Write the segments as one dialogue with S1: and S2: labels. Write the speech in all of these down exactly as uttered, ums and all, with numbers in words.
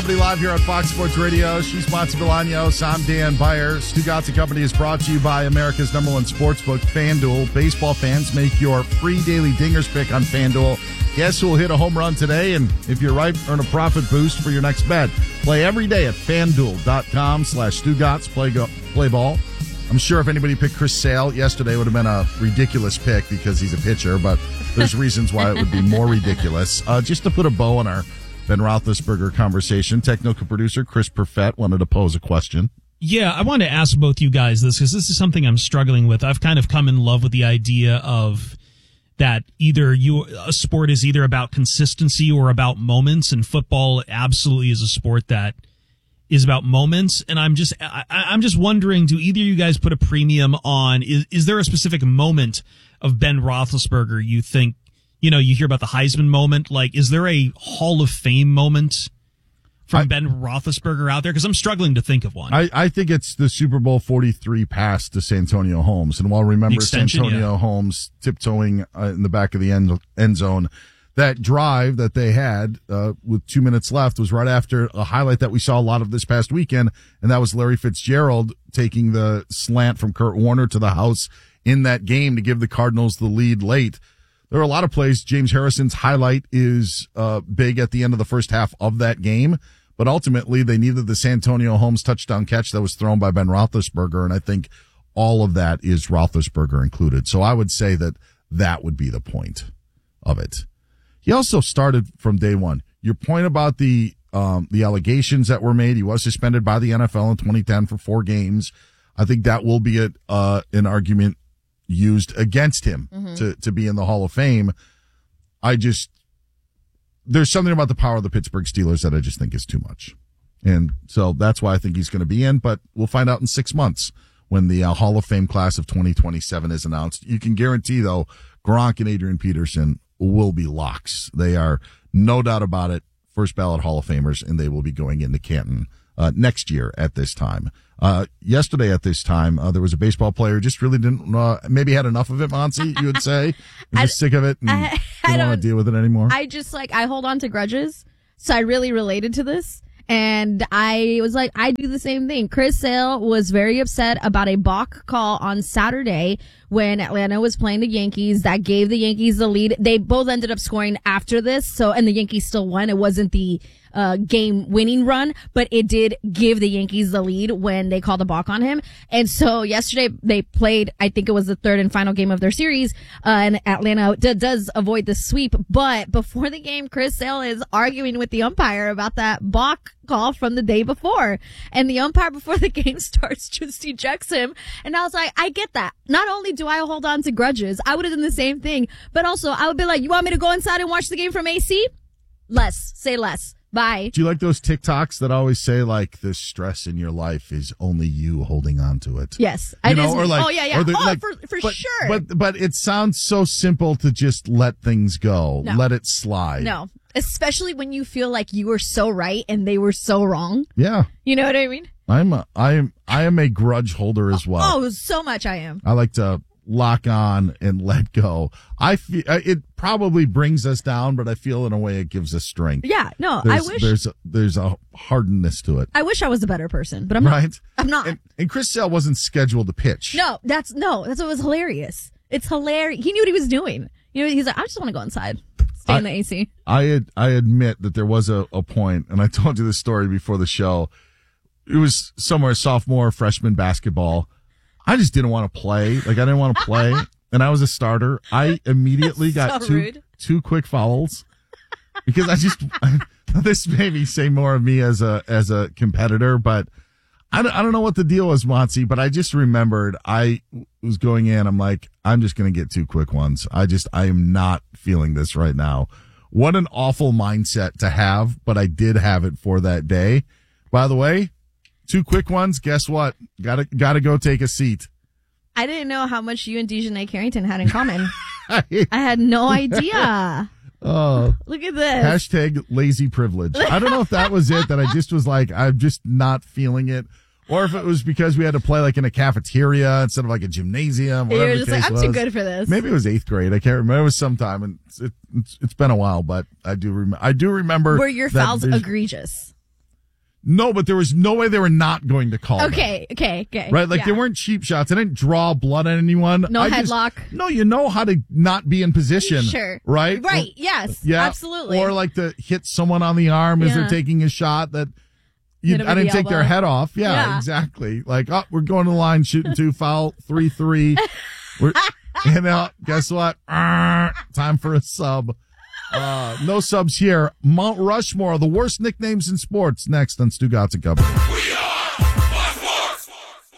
S1: Live here on Fox Sports Radio. She's Monty Bolaños. I'm Dan Beyer. Stu Gatz Company is brought to you by America's number one sportsbook, FanDuel. Baseball fans, make your free daily dingers pick on FanDuel. Guess who will hit a home run today? And if you're right, earn a profit boost for your next bet. Play every day at FanDuel.com slash Stu Gatz. Play, go, play ball. I'm sure if anybody picked Chris Sale yesterday, it would have been a ridiculous pick because he's a pitcher, but there's reasons why it would be more ridiculous. Uh, just to put a bow on our Ben Roethlisberger conversation, technical producer Chris Perfett wanted to pose a question.
S2: Yeah, I wanted to ask both you guys this because this is something I'm struggling with. I've kind of come in love with the idea of that either you a sport is either about consistency or about moments, and football absolutely is a sport that is about moments. And I'm just I, I'm just wondering, do either of you guys put a premium on, is, is there a specific moment of Ben Roethlisberger you think, you know, you hear about the Heisman moment, like, is there a Hall of Fame moment from I, Ben Roethlisberger out there? Because I'm struggling to think of one.
S1: I, I think it's the Super Bowl forty-three pass to Santonio Holmes. And while remember Santonio yeah. Holmes tiptoeing uh, in the back of the end, end zone, that drive that they had uh, with two minutes left was right after a highlight that we saw a lot of this past weekend, and that was Larry Fitzgerald taking the slant from Kurt Warner to the house in that game to give the Cardinals the lead late. There are a lot of plays. James Harrison's highlight is uh, big at the end of the first half of that game, but ultimately they needed the Santonio Holmes touchdown catch that was thrown by Ben Roethlisberger, and I think all of that is Roethlisberger included. So I would say that that would be the point of it. He also started from day one. Your point about the um, the allegations that were made, he was suspended by the N F L in twenty ten for four games. I think that will be a, uh, an argument used against him mm-hmm. to, to be in the Hall of Fame. I just, there's something about the power of the Pittsburgh Steelers that I just think is too much. And so that's why I think he's going to be in, but we'll find out in six months when the uh, Hall of Fame class of twenty twenty-seven is announced. You can guarantee, though, Gronk and Adrian Peterson will be locks. They are, no doubt about it, first ballot Hall of Famers, and they will be going into Canton uh, next year at this time. Uh, yesterday at this time, uh, there was a baseball player who just really didn't, uh, maybe had enough of it, Monty, you would say. You're just sick of it and I, I didn't want to deal with it anymore.
S3: I just, like, I hold on to grudges, so I really related to this. And I was like, I do the same thing. Chris Sale was very upset about a balk call on Saturday when Atlanta was playing the Yankees. That gave the Yankees the lead. They both ended up scoring after this, so, and the Yankees still won. It wasn't the uh game winning run, but it did give the Yankees the lead when they called a balk on him. And so yesterday they played, I think it was the third and final game of their series, uh, and Atlanta d- does avoid the sweep. But before the game, Chris Sale is arguing with the umpire about that balk call from the day before. And the umpire before the game starts just ejects him. And I was like, I get that. Not only do I hold on to grudges, I would have done the same thing, but also I would be like, you want me to go inside and watch the game from A C? Less. Say less. Bye.
S1: Do you like those TikToks that always say, like, the stress in your life is only you holding on to it?
S3: Yes.
S1: You
S3: I
S1: know,
S3: just,
S1: or like,
S3: oh, yeah, yeah.
S1: The,
S3: oh,
S1: like,
S3: for, for
S1: but,
S3: sure.
S1: But, but it sounds so simple to just let things go.
S3: No.
S1: Let it slide.
S3: No. Especially when you feel like you were so right and they were so wrong.
S1: Yeah.
S3: You know what I mean?
S1: I'm a, I am, I am a grudge holder as well.
S3: Oh, so much I am.
S1: I like to lock on and let go. I feel it probably brings us down, but I feel in a way it gives us strength.
S3: Yeah, no,
S1: there's,
S3: I wish
S1: there's a, there's a hardness to it.
S3: I wish I was a better person, but I'm not.
S1: Right?
S3: I'm not.
S1: And, and Chris Sale wasn't scheduled to pitch.
S3: No, that's no, that's what was hilarious. It's hilarious. He knew what he was doing. You know, he's like, I just want to go inside, stay
S1: I,
S3: in the A C.
S1: I ad, I admit that there was a, a point, and I told you this story before the show. It was somewhere sophomore, freshman basketball. I just didn't want to play. Like, I didn't want to play. And I was a starter. I immediately got
S3: so
S1: two,
S3: rude.
S1: two quick fouls because I just, this made me say more of me as a, as a competitor, but I don't, I don't know what the deal was, Monty, but I just remembered I was going in. I'm like, I'm just going to get two quick ones. I just, I am not feeling this right now. What an awful mindset to have, but I did have it for that day. By the way, two quick ones. Guess what? Gotta, gotta go take a seat.
S3: I didn't know how much you and Dejanay Carrington had in common. I had no idea.
S1: Oh,
S3: look at this.
S1: Hashtag lazy privilege. I don't know if that was it, that I just was like, I'm just not feeling it. Or if it was because we had to play like in a cafeteria instead of like a gymnasium.
S3: You're
S1: Whatever
S3: just
S1: the case
S3: like, I'm
S1: was.
S3: too good for this.
S1: Maybe it was eighth grade. I can't remember. It was sometime, and it, it's, it's been a while, but I do remember. I do remember.
S3: Were your fouls egregious?
S1: No, but there was no way they were not going to call
S3: Okay,
S1: them.
S3: okay, okay.
S1: Right? Like,
S3: yeah.
S1: they weren't cheap shots. They didn't draw blood on anyone.
S3: No
S1: I
S3: headlock.
S1: Just, no, you know how to not be in position.
S3: Sure.
S1: Right?
S3: Right,
S1: or,
S3: yes.
S1: Yeah.
S3: Absolutely.
S1: Or like to hit someone on the arm as
S3: Yeah.
S1: they're taking a shot that you,
S3: Hit 'em
S1: I
S3: in
S1: didn't
S3: the
S1: take their
S3: elbow.
S1: head off. Yeah,
S3: Yeah.
S1: exactly. Like, oh, we're going to the line, shooting two, foul, three, three. We're, and uh, guess what? Arr, time for a sub. Uh, no subs here. Mount Rushmore, the worst nicknames in sports. Next on Stu Gotts and Company.
S4: We are Sports.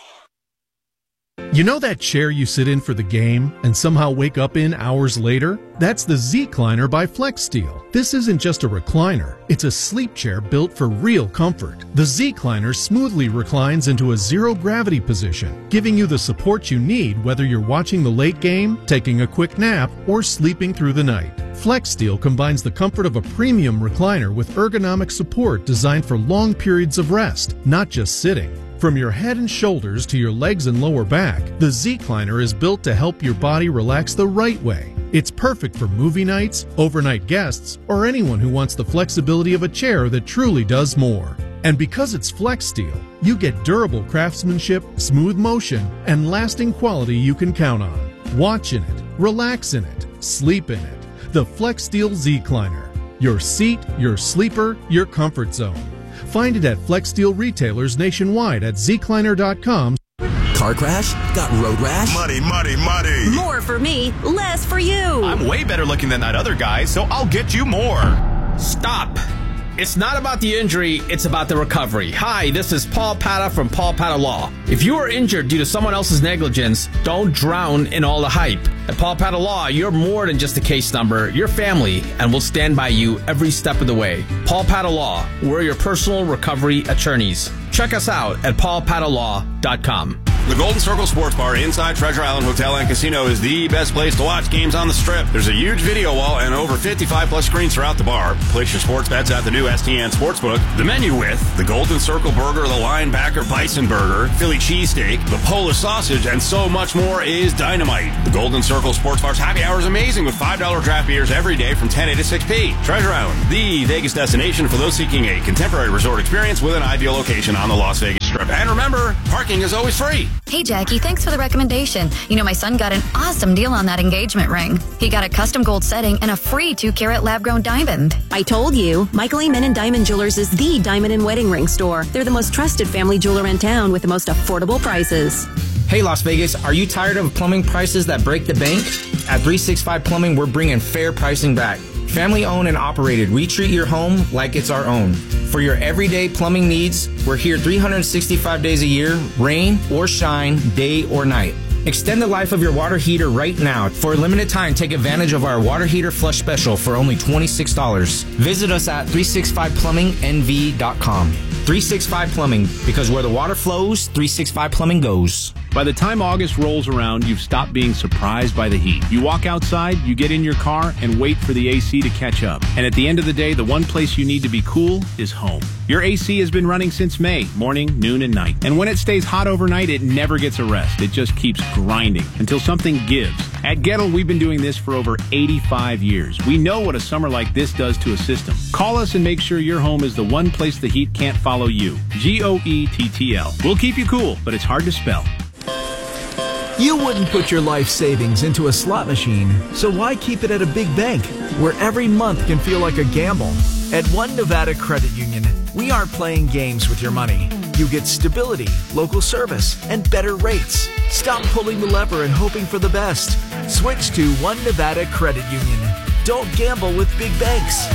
S5: You know that chair you sit in for the game and somehow wake up in hours later? That's the Z-Cliner by FlexSteel. This isn't just a recliner. It's a sleep chair built for real comfort. The Z-Cliner smoothly reclines into a zero-gravity position, giving you the support you need whether you're watching the late game, taking a quick nap, or sleeping through the night. FlexSteel combines the comfort of a premium recliner with ergonomic support designed for long periods of rest, not just sitting. From your head and shoulders to your legs and lower back, the Z-Cliner is built to help your body relax the right way. It's perfect for movie nights, overnight guests, or anyone who wants the flexibility of a chair that truly does more. And because it's FlexSteel, you get durable craftsmanship, smooth motion, and lasting quality you can count on. Watch in it, relax in it, sleep in it. The FlexSteel Z-Cliner. Your seat, your sleeper, your comfort zone. Find it at FlexSteel retailers nationwide at z cliner dot com.
S6: Car crash? Got road rash?
S4: Muddy, muddy, muddy.
S7: More for me, less for you.
S8: I'm way better looking than that other guy, so I'll get you more.
S9: Stop. It's not about the injury, it's about the recovery. Hi, this is Paul Pata from Paul Pata Law. If you are injured due to someone else's negligence, don't drown in all the hype. At Paul Pata Law, you're more than just a case number. You're family, and we'll stand by you every step of the way. Paul Pata Law, we're your personal recovery attorneys. Check us out at paul pata law dot com.
S8: The Golden Circle Sports Bar inside Treasure Island Hotel and Casino is the best place to watch games on the Strip. There's a huge video wall and over fifty-five plus screens throughout the bar. Place your sports bets at the new S T N Sportsbook. The menu with the Golden Circle Burger, the Linebacker Bison Burger, Philly Cheesesteak, the Polish Sausage, and so much more is dynamite. The Golden Circle Sports Bar's happy hour is amazing with five dollar draft beers every day from ten a to six p. Treasure Island, the Vegas destination for those seeking a contemporary resort experience with an ideal location on the Las Vegas Strip. And remember, parking is always free.
S7: Hey, Jackie, thanks for the recommendation. You know, my son got an awesome deal on that engagement ring. He got a custom gold setting and a free two carat lab-grown diamond.
S10: I told you, Michael Amen Diamond Jewelers is the diamond and wedding ring store. They're the most trusted family jeweler in town with the most affordable prices.
S9: Hey, Las Vegas, are you tired of plumbing prices that break the bank? At three sixty-five Plumbing, we're bringing fair pricing back. Family owned and operated, we treat your home like it's our own. For your everyday plumbing needs, we're here three hundred sixty-five days a year, rain or shine, day or night. Extend the life of your water heater right now. For a limited time, take advantage of our water heater flush special for only twenty-six dollars. Visit us at three sixty-five plumbing n v dot com. three sixty-five Plumbing, because where the water flows, three sixty-five Plumbing goes.
S11: By the time August rolls around, you've stopped being surprised by the heat. You walk outside, you get in your car, and wait for the A C to catch up. And at the end of the day, the one place you need to be cool is home. Your A C has been running since May, morning, noon, and night. And when it stays hot overnight, it never gets a rest. It just keeps grinding until something gives. At Gettle, we've been doing this for over eighty-five years. We know what a summer like this does to a system. Call us and make sure your home is the one place the heat can't follow you. G O E T T L. We'll keep you cool, but it's hard to spell.
S12: You wouldn't put your life savings into a slot machine, so why keep it at a big bank, where every month can feel like a gamble? At One Nevada Credit Union, we aren't playing games with your money. You get stability, local service, and better rates. Stop pulling the lever and hoping for the best. Switch to One Nevada Credit Union. Don't gamble with big banks.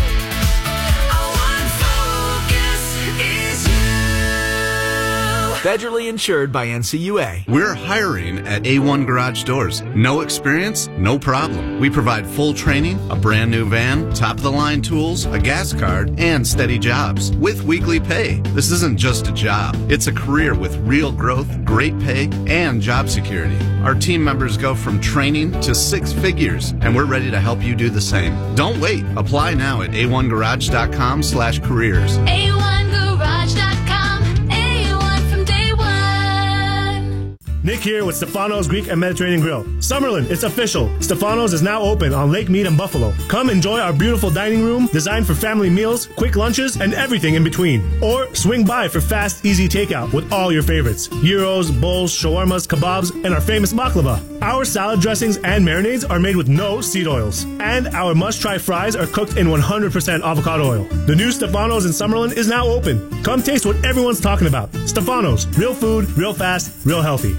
S12: Federally insured by N C U A.
S13: We're hiring at A one Garage Doors. No experience? No problem. We provide full training, a brand new van, top-of-the-line tools, a gas card, and steady jobs with weekly pay. This isn't just a job. It's a career with real growth, great pay, and job security. Our team members go from training to six figures, and we're ready to help you do the same. Don't wait. Apply now at a one garage dot com slash careers.
S14: A one garage dot com.
S15: Nick
S14: Nick here with Stefano's Greek and Mediterranean Grill. Summerlin, it's official. Stefano's is now open on Lake Mead and Buffalo. Come enjoy our beautiful dining room designed for family meals, quick lunches, and everything in between. Or swing by for fast, easy takeout with all your favorites. Gyros, bowls, shawarmas, kebabs, and our famous baklava. Our salad dressings and marinades are made with no seed oils. And our must-try fries are cooked in one hundred percent avocado oil. The new Stefano's in Summerlin is now open. Come taste what everyone's talking about. Stefano's, real food, real fast, real healthy.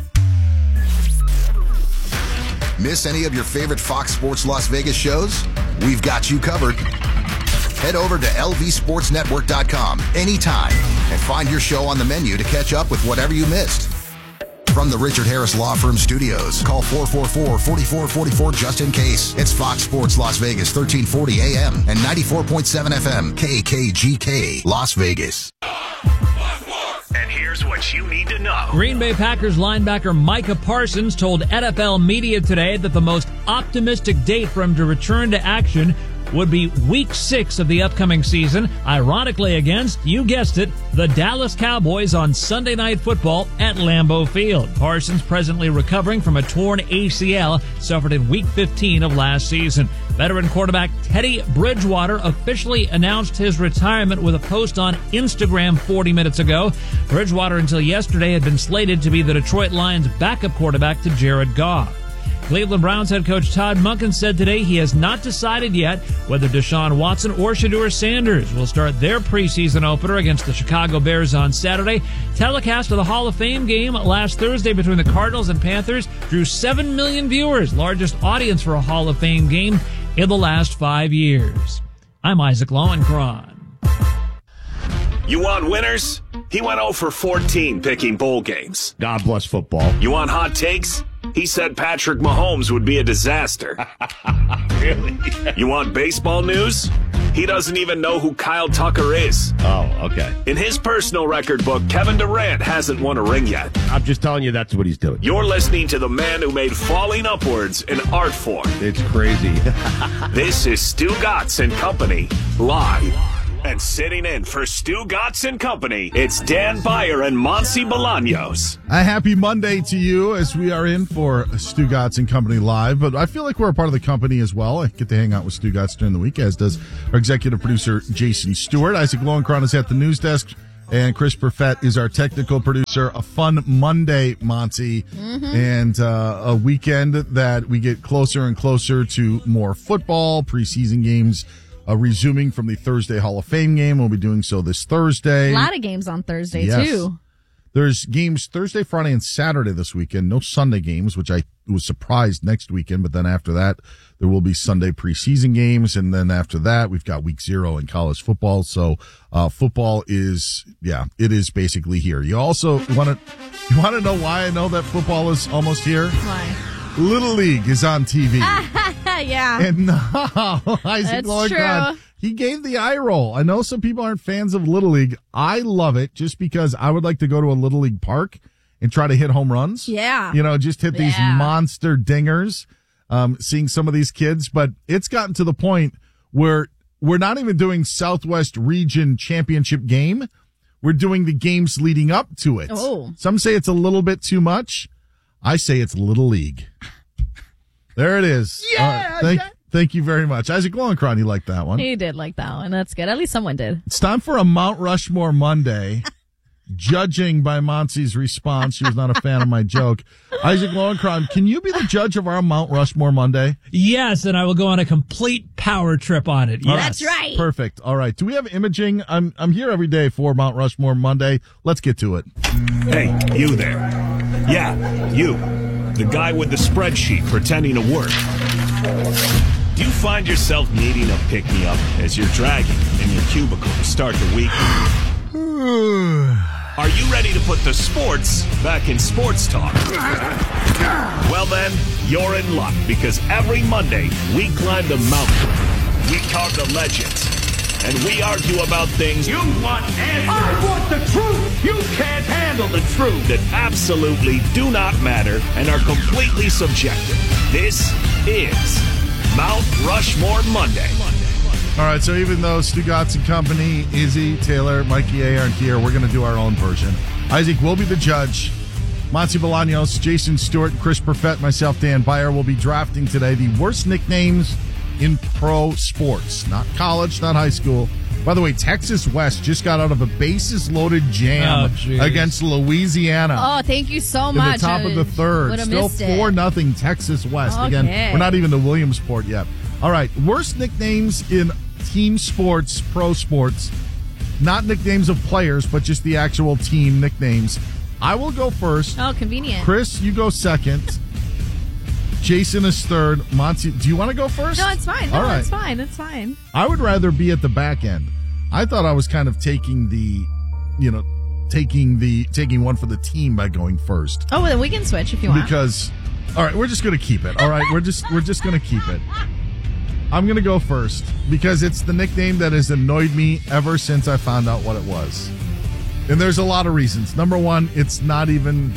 S15: Miss any of your favorite Fox Sports Las Vegas shows? We've got you covered. Head over to L V sports network dot com anytime and find your show on the menu to catch up with whatever you missed. From the Richard Harris Law Firm Studios, call four four four, four four four four just in case. It's Fox Sports Las Vegas, thirteen forty A M and ninety-four point seven F M, K K G K, Las Vegas.
S16: And here's what you need to know.
S17: Green Bay Packers linebacker Micah Parsons told N F L media today that the most optimistic date for him to return to action would be week six of the upcoming season, ironically against, you guessed it, the Dallas Cowboys on Sunday Night Football at Lambeau Field. Parsons presently recovering from a torn A C L suffered in week fifteen of last season. Veteran quarterback Teddy Bridgewater officially announced his retirement with a post on Instagram forty minutes ago. Bridgewater until yesterday had been slated to be the Detroit Lions' backup quarterback to Jared Goff. Cleveland Browns head coach Todd Monken said today he has not decided yet whether Deshaun Watson or Shedeur Sanders will start their preseason opener against the Chicago Bears on Saturday. Telecast of the Hall of Fame game last Thursday between the Cardinals and Panthers drew seven million viewers, largest audience for a Hall of Fame game in the last five years. I'm Isaac Lowenkron.
S16: You want winners? He went oh for fourteen picking bowl games.
S18: God bless football.
S16: You want hot takes? He said Patrick Mahomes would be a disaster.
S18: Really?
S16: You want baseball news? He doesn't even know who Kyle Tucker is.
S18: Oh, okay.
S16: In his personal record book, Kevin Durant hasn't won a ring yet.
S18: I'm just telling you that's what he's doing.
S16: You're listening to the man who made falling upwards an art form.
S18: It's crazy.
S16: This is Stu Gatz and Company, live. And sitting in for Stu Gatz and Company, it's Dan Beyer and Monty Bolaños.
S1: A happy Monday to you as we are in for Stu Gatz and Company Live. But I feel like we're a part of the company as well. I get to hang out with Stu Gatz during the week, as does our executive producer, Jason Stewart. Isaac Lowenkron is at the news desk, and Chris Perfett is our technical producer. A fun Monday, Monty, mm-hmm. and uh, a weekend that we get closer and closer to more football, preseason games. Uh, resuming from the Thursday Hall of Fame game. We'll be doing so this Thursday.
S3: A lot of games on Thursday,
S1: yes.
S3: too.
S1: There's games Thursday, Friday, and Saturday this weekend. No Sunday games, which I was surprised next weekend. But then after that, there will be Sunday preseason games. And then after that, we've got week zero in college football. So uh, football is, yeah, it is basically here. You also want to you want to know why I know that football is almost here?
S3: Why?
S1: Little League is on T V.
S3: Yeah.
S1: And no, Isaac Lowenkron, he gave the eye roll. I know some people aren't fans of Little League. I love it just because I would like to go to a Little League park and try to hit home runs.
S3: Yeah.
S1: You know, just hit these
S3: yeah.
S1: monster dingers, um, seeing some of these kids. But it's gotten to the point where we're not even doing Southwest Region Championship game. We're doing the games leading up to it.
S3: Oh.
S1: Some say it's a little bit too much. I say it's Little League. There it is.
S3: Yeah.
S1: Uh, thank, thank you very much. Isaac Lowenkron, you liked that one.
S3: He did like that one. That's good. At least someone did.
S1: It's time for a Mount Rushmore Monday. Judging by Monty's response, she was not a fan of my joke. Isaac Lowenkron, can you be the judge of our Mount Rushmore Monday?
S17: Yes, and I will go on a complete power trip on it. Yes.
S3: That's right.
S1: Perfect. All right. Do we have imaging? I'm I'm here every day for Mount Rushmore Monday. Let's get to it.
S16: Hey, you there. Yeah, you. The guy with the spreadsheet pretending to work. Do you find yourself needing a pick-me-up as you're dragging in your cubicle to start the week? Are you ready to put the sports back in sports talk? Well then, you're in luck, because every Monday we climb the mountain, we talk to legends, and we argue about things you want answers. I want the truth. You can't handle the truth. That absolutely do not matter and are completely subjective. This is Mount Rushmore Monday.
S1: All right, so even though Stu Gatz and Company, Izzy, Taylor, Mikey A aren't here, we're going to do our own version. Isaac will be the judge. Monty Bolaños, Jason Stewart, Chris Perfett, myself, Dan Byer will be drafting today the worst nicknames in pro sports. Not college, not high school. By the way, Texas West just got out of a bases-loaded jam
S2: oh,
S1: against Louisiana.
S3: Oh, thank you so
S1: in
S3: much.
S1: In the top
S3: I
S1: of the third. Still four nothing Texas West.
S3: Okay.
S1: Again, we're not even to Williamsport yet. All right, worst nicknames in team sports, pro sports. Not nicknames of players, but just the actual team nicknames. I will go first.
S3: Oh, convenient.
S1: Chris, you go second. Jason is third. Monty, do you want to go first?
S3: No, it's fine. No,
S1: All right.
S3: it's fine. It's fine.
S1: I would rather be at the back end. I thought I was kind of taking the, you know, taking the taking one for the team by going first.
S3: Oh, well, then we can switch if you want.
S1: Because, all right, we're just going to keep it. All right, we're just we're just going to keep it. I'm going to go first because it's the nickname that has annoyed me ever since I found out what it was. And there's a lot of reasons. Number one, it's not even,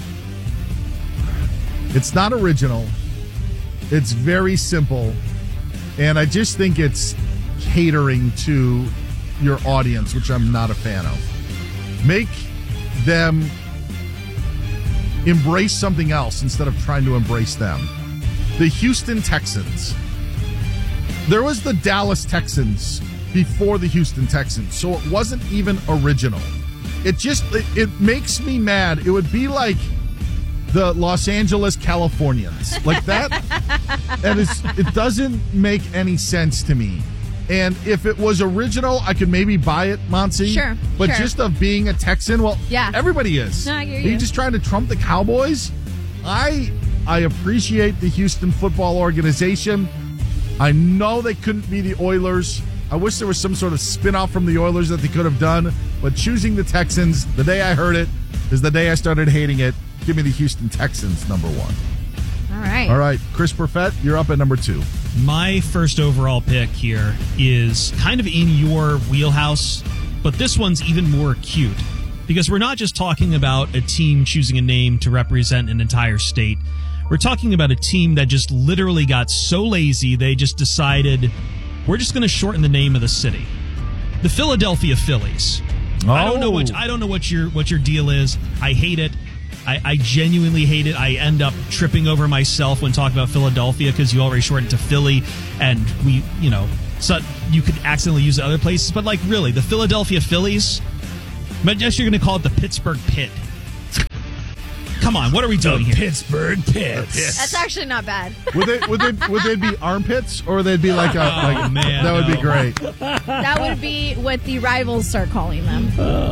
S1: it's not original. It's very simple. And I just think it's catering to your audience, which I'm not a fan of. Make them embrace something else instead of trying to embrace them. The Houston Texans. There was the Dallas Texans before the Houston Texans, so it wasn't even original. It just, it, it makes me mad. It would be like the Los Angeles Californians. Like that. And it's, it doesn't make any sense to me. And if it was original, I could maybe buy it, Monty.
S3: Sure.
S1: But
S3: sure.
S1: just of being a Texan, well,
S3: yeah.
S1: everybody is.
S3: No, I hear
S1: Are
S3: you.
S1: you just trying to trump the Cowboys? I I appreciate the Houston football organization. I know they couldn't be the Oilers. I wish there was some sort of spin-off from the Oilers that they could have done. But choosing the Texans, the day I heard it, is the day I started hating it. Give me the Houston Texans, number one.
S3: All right.
S1: All right. Chris Perfett, you're up at number two.
S2: My first overall pick here is kind of in your wheelhouse, but this one's even more acute because we're not just talking about a team choosing a name to represent an entire state. We're talking about a team that just literally got so lazy they just decided we're just going to shorten the name of the city. The Philadelphia Phillies.
S1: Oh.
S2: I don't know what I don't know what your what your deal is. I hate it. I, I genuinely hate it. I end up tripping over myself when talking about Philadelphia because you already shortened to Philly, and we, you know, so you could accidentally use it other places. But like, really, the Philadelphia Phillies. But just you're going to call it the Pittsburgh Pit. Come on, what are we doing
S16: the
S2: here?
S16: Pittsburgh Pits.
S3: That's actually not bad.
S1: Would they would they would they be armpits or they'd be like a like
S2: Oh, man,
S1: that would
S2: no.
S1: be great.
S3: That would be what the rivals start calling them.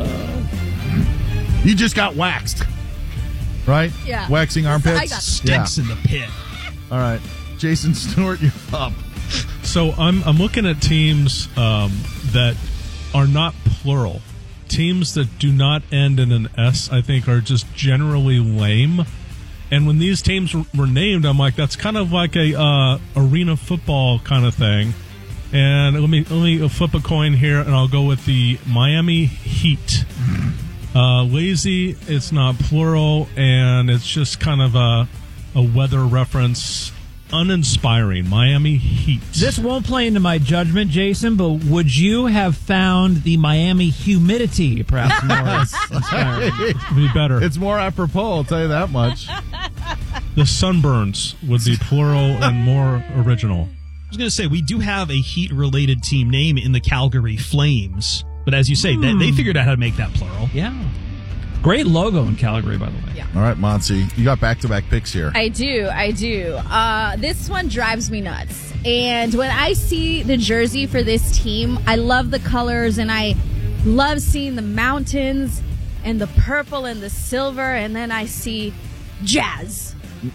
S1: You just got waxed. Right?
S3: Yeah.
S1: Waxing armpits.
S3: I got
S2: Stinks in the pit.
S1: All right. Jason Stewart, you're up.
S19: So I'm I'm looking at teams um, that are not plural. Teams that do not end in an S, I think, are just generally lame. And when these teams were named, I'm like, that's kind of like a uh, arena football kind of thing. And let me let me flip a coin here, and I'll go with the Miami Heat. Uh, lazy, it's not plural, and it's just kind of a a weather reference. Uninspiring. Miami Heat.
S17: This won't play into my judgment, Jason, but would you have found the Miami Humidity perhaps more inspiring?
S19: Would be better.
S1: It's more apropos, I'll tell you that much.
S19: The Sunburns would be plural and more original.
S2: I was going to say, we do have a Heat-related team name in the Calgary Flames. But as you say,
S17: Hmm.
S2: they, they figured out how to make that plural.
S17: Yeah. Great logo in Calgary, by the way.
S3: Yeah.
S1: All right, Monty, you got back-to-back picks here.
S3: I do, I do. Uh, this one drives me nuts. And when I see the jersey for this team, I love the colors and I love seeing the mountains and the purple and the silver. And then I see Jazz.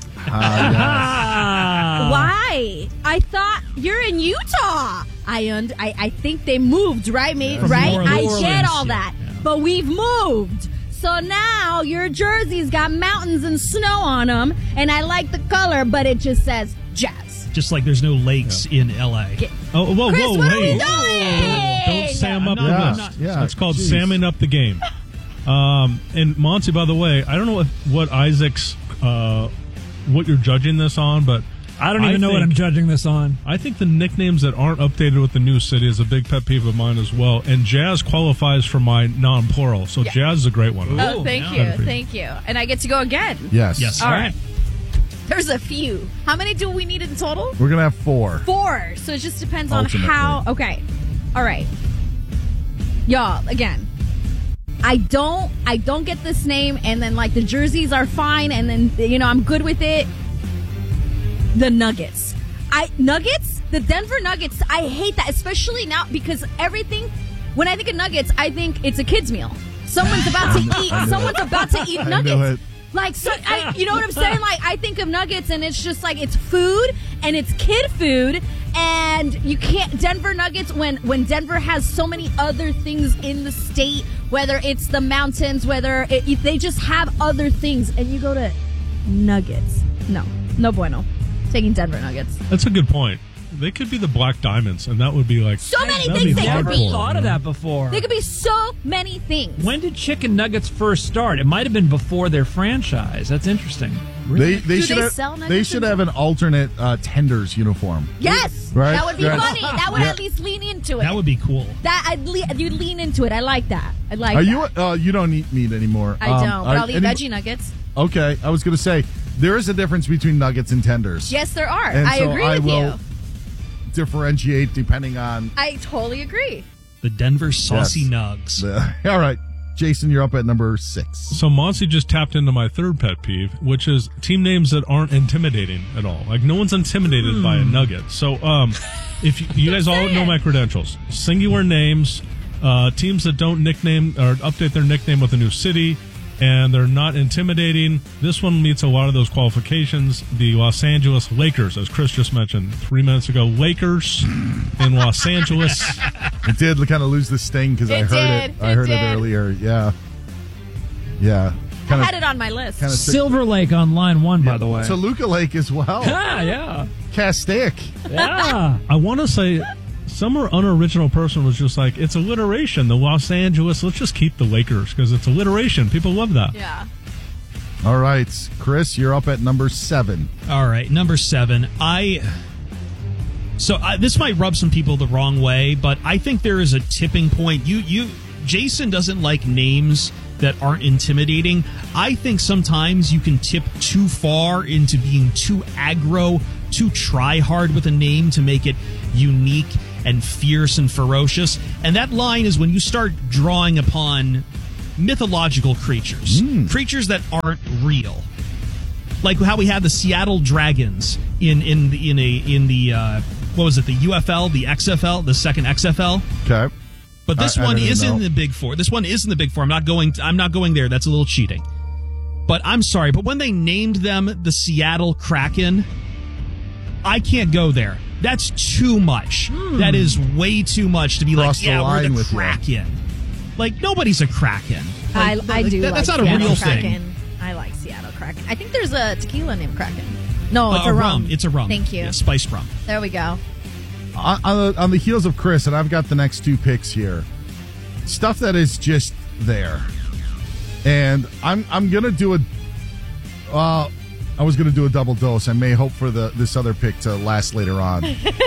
S1: Uh,
S3: Why? I thought you're in Utah. I und- I, I think they moved, right, mate?
S17: From
S3: Right?
S17: New
S3: I
S17: Orleans,
S3: get all
S17: yeah.
S3: that. But we've moved. So now your jersey's got mountains and snow on them, and I like the color, but it just says Jazz.
S2: Just like there's no lakes in L A.
S19: Oh, whoa,
S3: Chris,
S19: whoa,
S3: what are we
S19: hey.
S3: doing?
S19: Don't sam up
S2: I'm
S19: the
S2: not-
S1: yeah,
S19: list.
S2: I'm not-
S1: yeah.
S19: That's called
S1: Jeez.
S19: salmon up the game. Um, and Monty, by the way, I don't know what, what Isaac's, uh, what you're judging this on, but
S17: I don't even
S19: I
S17: know what
S19: think-
S17: I'm judging this on.
S19: I think the nicknames that aren't updated with the new city is a big pet peeve of mine as well. And Jazz qualifies for my non-plural, so
S3: Yeah.
S19: Jazz is a great one.
S3: Oh, thank you, thank you. And I get to go again.
S1: Yes. Yes.
S3: All right. There's a few. How many do we need in total?
S1: We're going to have four.
S3: Four. So it just depends on
S1: Ultimately.
S3: how. Okay. All right. Y'all, again. I don't I don't get this name, and then like the jerseys are fine, and then you know I'm good with it. The Nuggets. I Nuggets? The Denver Nuggets. I hate that, especially now because everything when I think of Nuggets, I think it's a kid's meal. Someone's about to eat
S1: I knew
S3: someone's
S1: it.
S3: about to eat
S1: I knew
S3: nuggets.
S1: it.
S3: Like, so, I, you know what I'm saying? Like, I think of nuggets, and it's just like it's food, and it's kid food, and you can't Denver Nuggets when when Denver has so many other things in the state, whether it's the mountains, whether it, if they just have other things, and you go to Nuggets. No, no bueno. Taking Denver Nuggets.
S19: That's a good point. They could be the Black Diamonds, and that would be like
S3: So many
S19: that'd
S3: things
S19: be
S3: they could
S19: hardcore,
S3: be.
S19: you
S17: Thought of
S19: know?
S17: that before.
S3: They could be so many things.
S17: When did Chicken Nuggets first start? It might have been before their franchise. That's interesting.
S1: They they
S3: Do
S1: should
S3: they
S1: have,
S3: sell
S1: they
S3: nuggets
S1: should
S3: in-
S1: have an alternate uh, Tenders uniform.
S3: Yes,
S1: Right?
S3: that would be
S1: Right.
S3: funny. That would
S1: Yeah.
S3: at least lean into it.
S2: That would be cool.
S3: That I'd le- you'd lean into it. I like that. I like.
S1: Are
S3: that.
S1: you uh, you don't eat meat anymore?
S3: I
S1: Um,
S3: don't. But
S1: are
S3: I'll eat
S1: any-
S3: veggie nuggets.
S1: Okay, I was going to say there is a difference between nuggets and tenders.
S3: Yes, there are.
S1: And
S3: I
S1: so
S3: agree
S1: I
S3: with
S1: will
S3: you.
S1: differentiate depending on.
S3: I totally agree.
S2: The Denver Saucy
S1: Yes.
S2: Nugs.
S1: The, all right, Jason, you're up at number six.
S19: So Monty just tapped into my third pet peeve, which is team names that aren't intimidating at all. Like no one's intimidated by a Nugget. So um, if you, you guys all know my credentials, singular names, uh, teams that don't nickname or update their nickname with a new city, and they're not intimidating. This one meets a lot of those qualifications. The Los Angeles Lakers, as Chris just mentioned three minutes ago, Lakers in Los Angeles.
S1: It did kind of lose the sting because I
S3: It
S1: heard
S3: did.
S1: it. I
S3: It
S1: heard
S3: did.
S1: it earlier. Yeah, yeah.
S3: I
S1: Kind
S3: had it on my list.
S1: kind of
S17: Silver Lake on line one, by the way.
S1: Toluca Lake as well.
S17: Ah, yeah.
S1: Castaic.
S17: Yeah.
S19: I want to say some unoriginal person was just like, it's alliteration. The Los Angeles, let's just keep the Lakers because it's alliteration. People love that.
S3: Yeah.
S1: All right, Chris, you're up at number seven.
S2: All right, number seven. I. So I, this might rub some people the wrong way, but I think there is a tipping point. You, you, Jason doesn't like names that aren't intimidating. I think sometimes you can tip too far into being too aggro, too try hard with a name to make it unique and fierce and ferocious. And that line is when you start drawing upon mythological creatures, creatures that aren't real. Like how we had the Seattle Dragons in in the in a in the uh, what was it, the U F L, the X F L, the second X F L.
S1: Okay.
S2: But this
S1: I- I
S2: one
S1: don't even
S2: is in
S1: know.
S2: the Big Four. This one is in the Big Four. I'm not going. I'm not going there. That's a little cheating. But I'm sorry. But when they named them the Seattle Kraken, I can't go there. That's too much. That is way too much to be
S1: Cross
S2: like,
S1: the
S2: yeah, we're
S1: line
S2: the
S1: with you.
S2: Kraken. Like nobody's a Kraken.
S3: I,
S2: Like,
S3: I do.
S2: that- that's
S3: like
S2: not a
S3: Seattle
S2: real
S3: Kraken.
S2: thing.
S3: I like Seattle Kraken. I think there's a tequila named Kraken. No,
S2: Uh,
S3: it's a rum.
S2: It's a rum.
S3: Thank you.
S2: Yeah, spiced rum.
S3: There we go.
S1: On, on, the, on the heels of Chris, and I've got the next two picks here. Stuff that is just there, and I'm I'm gonna do a. Uh, I was gonna do a double dose. I may hope for the this other pick to last later on.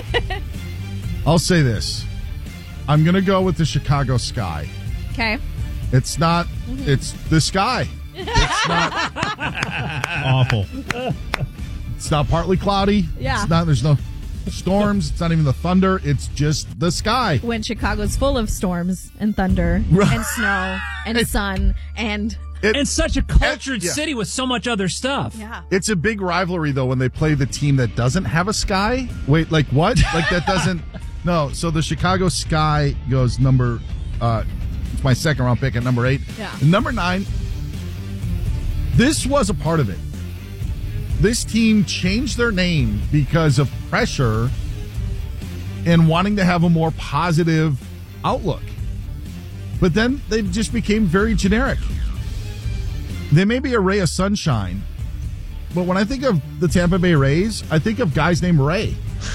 S1: I'll say this: I'm gonna go with the Chicago Sky.
S3: Okay.
S1: It's not. It's the sky. It's not
S19: Awful.
S1: It's not partly cloudy.
S3: Yeah.
S1: It's not. There's no storms. It's not even the thunder. It's just the sky.
S3: When Chicago's full of storms and thunder
S1: Right.
S3: and snow and sun and
S1: It-
S17: And such a cultured
S1: yeah.
S17: city with so much other stuff.
S3: yeah.
S1: It's a big rivalry though when they play the team that doesn't have a sky. Wait, like what? Like that doesn't. No. So the Chicago Sky goes number. Uh, it's my second round pick at number eight.
S3: Yeah.
S1: Number nine. This was a part of it. This team changed their name because of pressure and wanting to have a more positive outlook. But then they just became very generic. They may be a ray of sunshine, but when I think of the Tampa Bay Rays, I think of guys named Ray.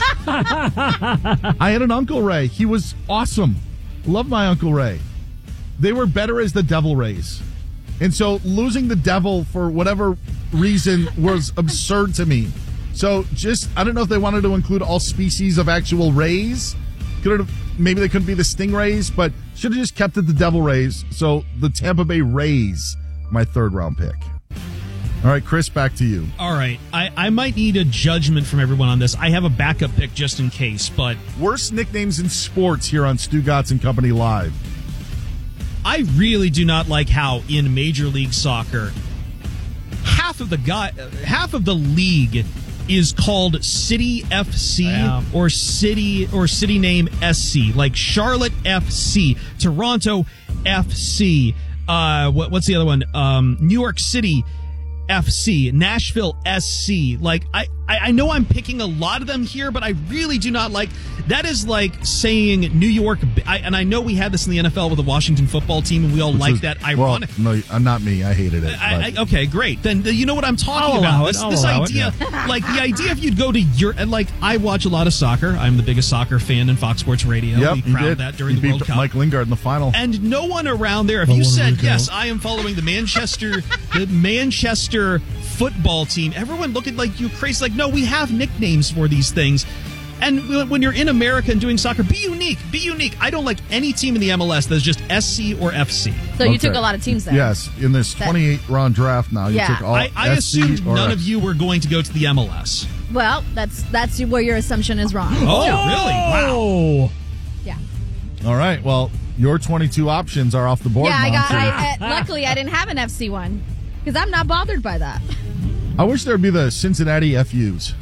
S1: I had an Uncle Ray. He was awesome. Love my Uncle Ray. They were better as the Devil Rays. And so losing the Devil for whatever reason was absurd to me. So just, I don't know if they wanted to include all species of actual rays. Could have, maybe they couldn't be the Stingrays, but should have just kept it the Devil Rays. So the Tampa Bay Rays, my third round pick. All right, Chris, back to you.
S2: All right. I, I might need a judgment from everyone on this. I have a backup pick just in case, but...
S1: Worst nicknames in sports here on Stugotz and Company Live.
S2: I really do not like how in Major League Soccer, half of the guy, half of the league is called City F C yeah. or City or City Name S C, like Charlotte F C, Toronto F C, uh, what, what's the other one? Um, New York City F C, Nashville S C. Like, I, I, I know I'm picking a lot of them here, but I really do not like, that is like saying New York, I, and I know we had this in the N F L with the Washington football team, and we all
S1: Which
S2: like
S1: was,
S2: that. Ironic.
S1: Well, no, not me. I hated it.
S2: I, I, okay, great. Then you know what I'm talking
S17: I'll
S2: about.
S17: allow
S2: This,
S17: it. I'll
S2: this
S17: allow
S2: idea,
S17: it, yeah.
S2: like the idea if you'd go to your, and like I watch a lot of soccer. I'm the biggest soccer fan in Fox Sports Radio.
S1: Yep,
S2: we
S1: you
S2: crowned
S1: did.
S2: that during
S1: You
S2: the
S1: beat
S2: World Cup.
S1: Mike Lingard in the final.
S2: And no one around there, if
S1: Oh,
S2: you
S1: one
S2: said,
S1: week ago.
S2: yes, I am following the Manchester, the Manchester football team, everyone looked at like you crazy. Like, no, we have nicknames for these things. And when you're in America and doing soccer, be unique. Be unique. I don't like any team in the M L S that's just S C or F C.
S3: So you took a lot of teams there.
S1: Yes, in this twenty-eight round draft now, you
S3: Yeah.
S1: took all
S2: I, I
S1: S C
S2: assumed
S1: or
S2: none
S1: F-
S2: of you were going to go to the M L S.
S3: Well, that's that's where your assumption is wrong.
S2: Oh, really? Wow.
S3: Yeah.
S1: All right, well, your twenty-two options are off the board,
S3: Yeah, I got.
S1: Monty.
S3: I, uh, luckily, I didn't have an F C one because I'm not bothered by that.
S1: I wish there would be the Cincinnati F Us.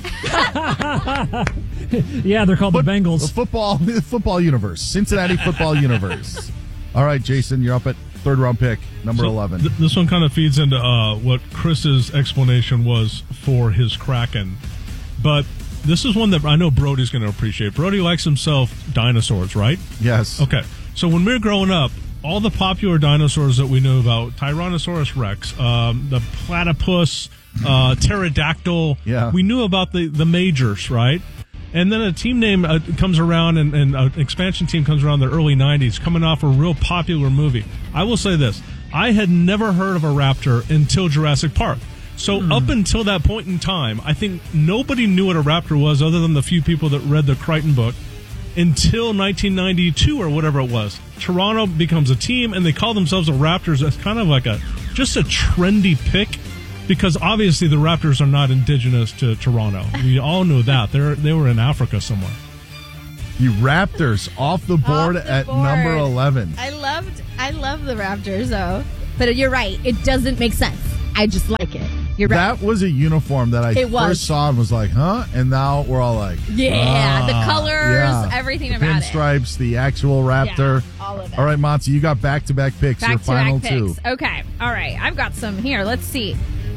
S17: Yeah, they're called the Bengals.
S1: The football, the football universe. Cincinnati football universe. All right, Jason, you're up at third round pick, number
S19: So
S1: eleven.
S19: Th- this one kind of feeds into uh, what Chris's explanation was for his Kraken. But this is one that I know Brody's going to appreciate. Brody likes himself dinosaurs, right?
S1: Yes.
S19: Okay. So when we were growing up, all the popular dinosaurs that we knew about, Tyrannosaurus Rex, um, the platypus, uh, pterodactyl,
S1: yeah.
S19: we knew about the, the majors, right? And then a team name uh, comes around, and, and an expansion team comes around in the early nineties, coming off a real popular movie. I will say this. I had never heard of a raptor until Jurassic Park. So
S1: Hmm.
S19: up until that point in time, I think nobody knew what a raptor was other than the few people that read the Crichton book until nineteen ninety-two or whatever it was. Toronto becomes a team, and they call themselves the Raptors. That's kind of like a just a trendy pick, because obviously the Raptors are not indigenous to Toronto. We all know that. They're they were in Africa somewhere.
S1: The Raptors off the board
S3: Off the
S1: at
S3: board.
S1: number eleven.
S3: I loved. I love the Raptors, though. But you're right. It doesn't make sense. I just like it. You're right.
S1: That was a uniform that I
S3: It was.
S1: first saw and was like, huh? And now we're all like,
S3: Yeah, the
S1: ah,
S3: colors,
S1: yeah.
S3: everything
S1: the
S3: about it.
S1: Pinstripes, the actual Raptor.
S3: Yeah, all of it.
S1: All right, Monty, you got back-to-back picks. Your final
S3: Back-to-back
S1: two.
S3: picks. Okay. All right. I've got some here. Let's see.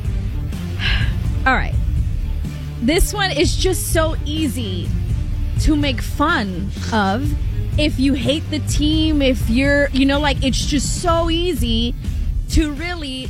S3: All right. This one is just so easy to make fun of. If you hate the team, if you're, you know, like, it's just so easy to really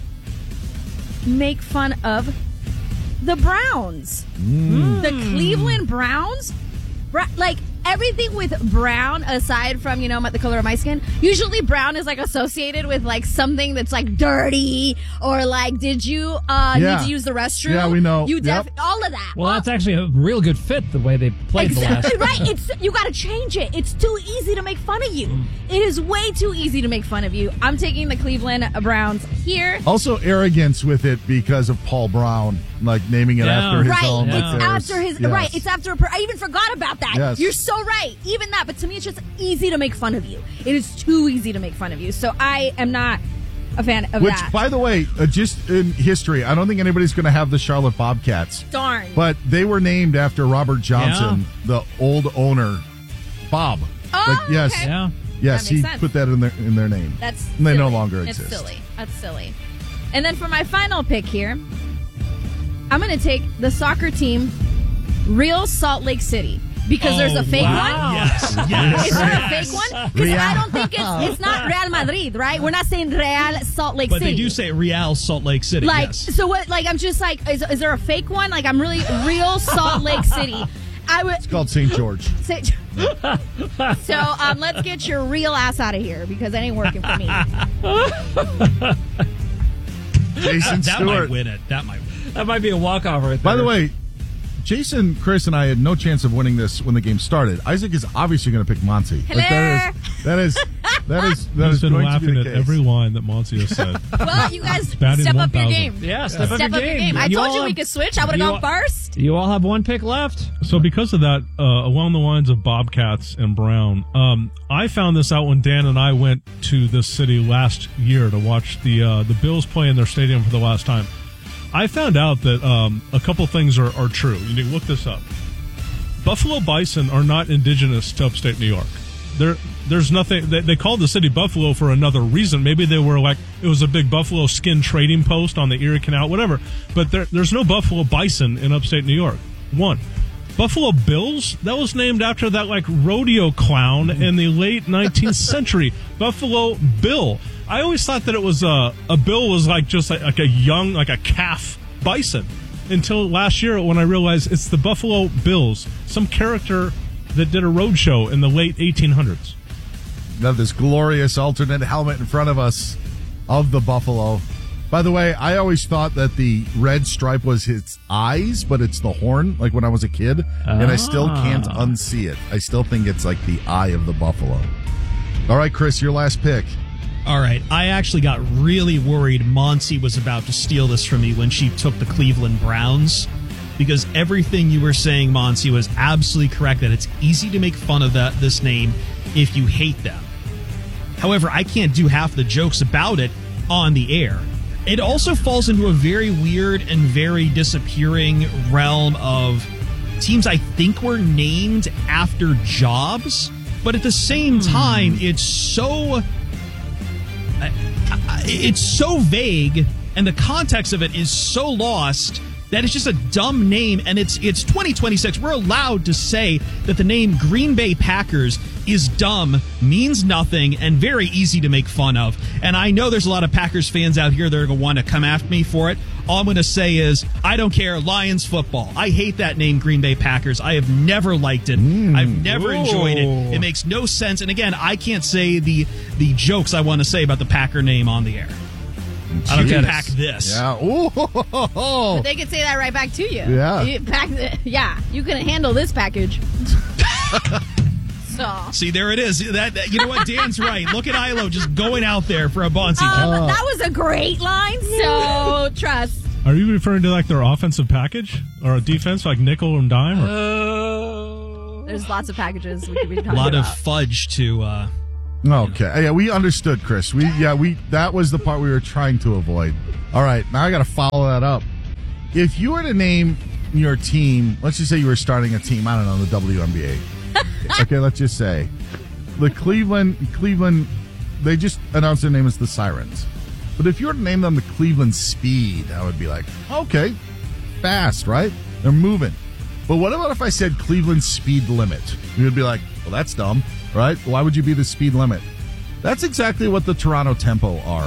S3: make fun of the Browns.
S1: Mm.
S3: The Cleveland Browns. Bra- like, everything with brown, aside from, you know, the color of my skin, usually brown is, like, associated with, like, something that's, like, dirty, or, like, did you uh,
S17: Yeah.
S3: need to use the restroom?
S17: Yeah, we know.
S3: You def-
S17: Yep.
S3: all of that.
S17: Well, that's actually a real good fit the way they played the last.
S3: Exactly right. It's you got to change it. It's too easy to make fun of you. It is way too easy to make fun of you. I'm taking the Cleveland Browns here.
S1: Also, arrogance with it because of Paul Brown, like naming it
S3: Yeah.
S1: after his
S3: right.
S1: own.
S3: It's
S1: like there's-
S3: after his
S1: yes.
S3: right. It's after. A per- I even forgot about that.
S1: Yes.
S3: You're so right. Even that, but to me, it's just easy to make fun of you. It is too easy to make fun of you. So I am not a fan of
S1: Which,
S3: that.
S1: by the way, uh, just in history, I don't think anybody's going to have the Charlotte Bobcats.
S3: Darn.
S1: But they were named after Robert Johnson, the old owner, Bob.
S3: Oh,
S1: Like, yes,
S3: okay. Yeah.
S1: yes,
S3: That
S1: he
S3: makes sense.
S1: put that in their in their name.
S3: That's
S1: and they no
S3: silly.
S1: longer
S3: It's
S1: exist.
S3: silly. That's silly. And then for my final pick here, I'm going to take the soccer team, Real Salt Lake City. Because
S2: Oh,
S3: there's a fake
S2: wow.
S3: one.
S2: Yes, yes,
S3: Is there
S2: yes.
S3: a fake one? Because
S2: Real.
S3: I don't think it's it's not Real Madrid, right? We're not saying Real Salt Lake
S2: But
S3: City.
S2: they do say Real Salt Lake City.
S3: Like,
S2: yes.
S3: so what, like, I'm just like, is, is there a fake one? Like, I'm really Real Salt Lake City. I would
S1: It's called Saint George.
S3: say, so um, let's get your real ass out of here because it ain't working for me.
S1: Jason
S2: that
S1: Stewart.
S2: might win it. That might win.
S17: That might be a walkover right there.
S1: By the way, Jason, Chris, and I had no chance of winning this when the game started. Isaac is obviously going to pick Monty.
S3: Hello.
S1: Like that is that is that is that
S19: He's
S1: is
S19: been
S1: going
S19: laughing
S1: to be
S19: at
S1: the case.
S19: every line that Monty has said.
S3: Well, you guys
S19: Batting
S3: step up your
S19: one thousand.
S3: game.
S17: Yeah, step up
S3: Step
S17: your
S3: up your
S17: game.
S3: game. I
S17: You
S3: told
S17: all
S3: you we
S17: have-
S3: could switch. I would have
S17: you
S3: gone
S17: all-
S3: first.
S17: You all have one pick left.
S19: So because of that, uh, along the lines of Bobcats and Brown, um, I found this out when Dan and I went to this city last year to watch the uh, the Bills play in their stadium for the last time. I found out that um, a couple things are, are true. You need to look this up. Buffalo bison are not indigenous to upstate New York. There, there's nothing. They, they called the city Buffalo for another reason. Maybe they were like it was a big buffalo skin trading post on the Erie Canal, whatever. But there, there's no buffalo bison in upstate New York. One, Buffalo Bills. That was named after that like rodeo clown in the late nineteenth century. Buffalo Bill. I always thought that it was a a bill was like just like, like a young like a calf bison. Until last year when I realized it's the Buffalo Bills, some character that did a road show in the late eighteen hundreds.
S1: Now this glorious alternate helmet in front of us of the buffalo. By the way, I always thought that the red stripe was its eyes, but it's the horn, like when I was a kid, and I still can't
S2: Ah.
S1: unsee it. I still think it's like the eye of the buffalo. All right, Chris, your last pick.
S2: All right, I actually got really worried Monty was about to steal this from me when she took the Cleveland Browns, because everything you were saying, Monty, was absolutely correct, that it's easy to make fun of that this name if you hate them. However, I can't do half the jokes about it on the air. It also falls into a very weird and very disappearing realm of teams I think were named after jobs, but at the same time, it's so... it's so vague and the context of it is so lost that it's just a dumb name, and it's it's twenty twenty-six. We're allowed to say that the name Green Bay Packers is dumb, means nothing, and very easy to make fun of. And I know there's a lot of Packers fans out here that are going to want to come after me for it. All I'm going to say is, I don't care. Lions football. I hate that name, Green Bay Packers. I have never liked it. Mm, I've never whoa. enjoyed it. It makes no sense. And again, I can't say the the jokes I want to say about the Packer name on the air. Jeez. I don't get pack this.
S1: Yeah. Ooh.
S3: But they could say that right back to you.
S1: Yeah.
S3: You pack the, yeah. You couldn't handle this package. So.
S2: See, there it is. That, that you know what? Dan's right. Look at Ilo just going out there for a Bonzi.
S3: Um, that was a great line. So trust.
S19: Are you referring to like their offensive package or a defense like nickel and dime? Or?
S3: Uh, There's lots of packages we could be talking about.
S2: A lot of fudge to. Uh,
S1: Okay. Yeah, we understood, Chris. We yeah, we that was the part we were trying to avoid. All right, now I got to follow that up. If you were to name your team, let's just say you were starting a team, I don't know, the W N B A. Okay, let's just say the Cleveland Cleveland they just announced their name as the Sirens. But if you were to name them the Cleveland Speed, I would be like, okay, fast, right? They're moving. But what about if I said Cleveland Speed Limit? You would be like, well, that's dumb. Right? Why would you be the speed limit? That's exactly what the Toronto Tempo are.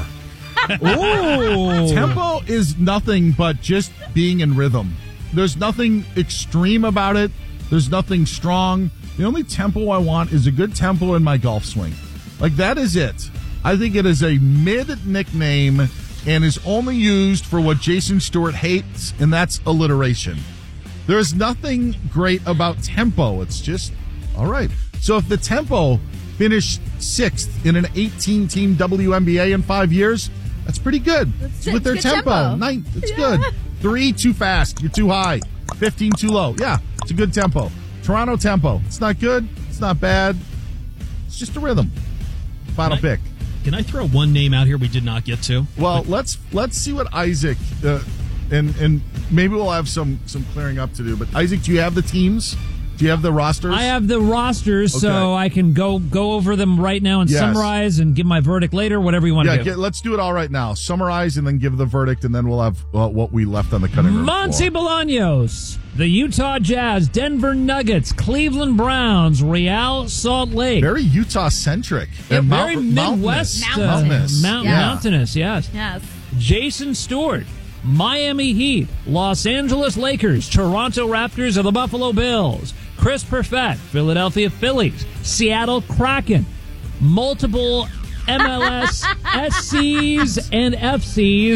S1: Ooh. Tempo is nothing but just being in rhythm. There's nothing extreme about it. There's nothing strong. The only tempo I want is a good tempo in my golf swing. Like, that is it. I think it is a mid nickname and is only used for what Jason Stewart hates, and that's alliteration. There is nothing great about tempo. It's just, all right. So if the Tempo finished sixth in an eighteen-team W N B A in five years, that's pretty good.
S3: That's
S1: with their
S3: good
S1: tempo.
S3: tempo.
S1: Nine, it's
S3: Yeah.
S1: good. Three, too fast. You're too high. fifteen, too low. Yeah, it's a good tempo. Toronto Tempo. It's not good. It's not bad. It's just a rhythm. Final
S2: can I,
S1: pick.
S2: Can I throw one name out here we did not get to?
S1: Well, let's let's see what Isaac uh, and and maybe we'll have some some clearing up to do. But Isaac, do you have the teams? Do you have the rosters?
S17: I have the rosters,
S1: Okay.
S17: so I can go go over them right now and
S1: Yes.
S17: summarize and give my verdict later, whatever you want
S1: Yeah,
S17: to do.
S1: get, let's do it all right now. Summarize and then give the verdict, and then we'll have uh, what we left on the cutting room
S17: Monty
S1: floor.
S17: Bolaños, the Utah Jazz, Denver Nuggets, Cleveland Browns, Real Salt Lake.
S1: Very Utah-centric.
S17: Yeah,
S1: And
S17: very
S1: mount-
S17: Midwest.
S1: Mountainous.
S17: uh,
S1: Mountainous.
S17: mount-
S1: Yeah.
S17: Mountainous, yes.
S3: Yes.
S17: Jason Stewart, Miami Heat, Los Angeles Lakers, Toronto Raptors, and the Buffalo Bills. Chris Perfett, Philadelphia Phillies, Seattle Kraken, multiple M L S S Cs and F Cs,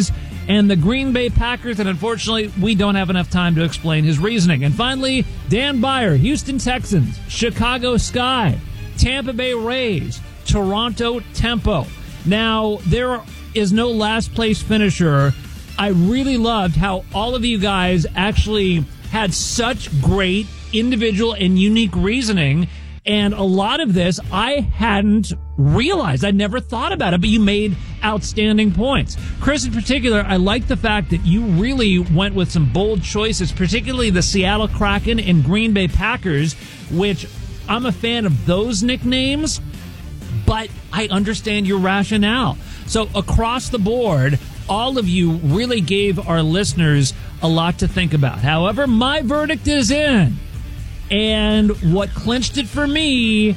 S17: and the Green Bay Packers, and unfortunately, we don't have enough time to explain his reasoning. And finally, Dan Byer, Houston Texans, Chicago Sky, Tampa Bay Rays, Toronto Tempo. Now, there is no last place finisher. I really loved how all of you guys actually had such great individual and unique reasoning. And a lot of this I hadn't realized. I never thought about it, but you made outstanding points. Chris, in particular, I like the fact that you really went with some bold choices, particularly the Seattle Kraken and Green Bay Packers, which I'm a fan of those nicknames, but I understand your rationale. So across the board, all of you really gave our listeners a lot to think about. However, my verdict is in. And what clinched it for me,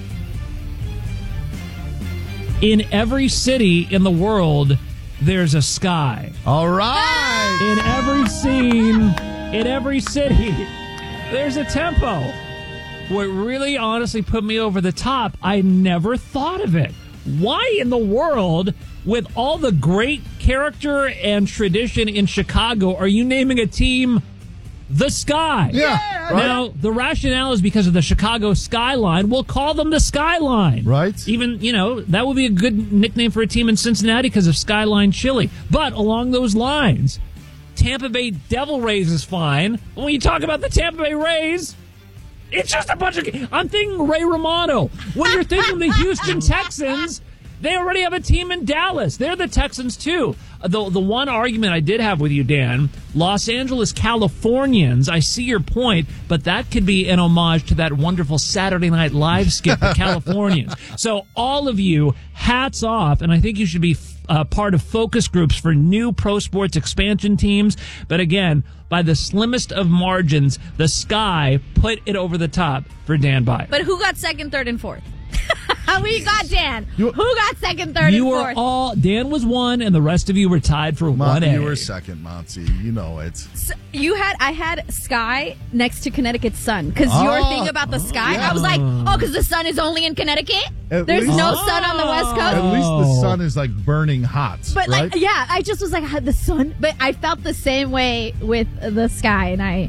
S17: in every city in the world, there's a sky.
S1: All right.
S17: In every scene, in every city, there's a tempo. What really honestly put me over the top, I never thought of it. Why in the world, with all the great character and tradition in Chicago, are you naming a team the Sky?
S1: Yeah.
S17: Right. Now, the rationale is because of the Chicago skyline. We'll call them the Skyline.
S1: Right.
S17: Even, you know, that would be a good nickname for a team in Cincinnati because of Skyline Chili. But along those lines, Tampa Bay Devil Rays is fine. When you talk about the Tampa Bay Rays, it's just a bunch of... I'm thinking Ray Romano. When you're thinking the Houston Texans, they already have a team in Dallas. They're the Texans, too. The, the one argument I did have with you, Dan, Los Angeles Californians, I see your point, but that could be an homage to that wonderful Saturday Night Live skit, the Californians. So all of you, hats off, and I think you should be uh, part of focus groups for new pro sports expansion teams. But again, by the slimmest of margins, the Sky put it over the top for Dan Byer.
S3: But who got second, third, and fourth? We got Dan.
S1: You,
S3: Who got second, third,
S17: you
S3: and
S17: were
S3: fourth?
S17: all Dan was one, and the rest of you were tied for
S1: Mon-
S17: one A.
S1: You were second, Monty. You know it.
S3: So you had I had Sky next to Connecticut's Sun because
S1: Oh,
S3: your thing about the sky.
S1: yeah.
S3: I was like, oh, because the sun is only in Connecticut.
S1: At
S3: There's
S1: least-
S3: no sun on the West Coast.
S1: At least the sun is like burning hot.
S3: But
S1: right?
S3: like, yeah, I just was like, I had the sun, but I felt the same way with the Sky, and I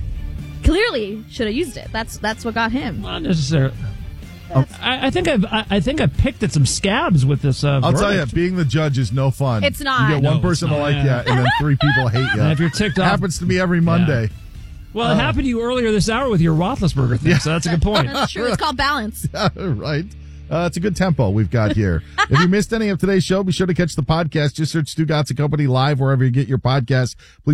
S3: clearly should have used it. That's that's what got him.
S17: Not necessarily. I, I think I've I, I think I picked at some scabs with this. Uh,
S1: I'll tell you,
S17: verdict.
S1: being the judge is no fun.
S3: It's not.
S1: You get
S17: No,
S1: one person
S17: it's
S1: to
S17: not.
S1: like you, and then three people hate you.
S17: And if you're ticked off,
S1: happens to me every Monday.
S17: well, it
S1: Uh,
S17: happened to you earlier this hour with your Roethlisberger thing. So that's a good point.
S3: That's true. It's called balance.
S1: right. Uh, it's a good tempo we've got here. If you missed any of today's show, be sure to catch the podcast. Just search Stu Gatz and Company live wherever you get your podcasts. Please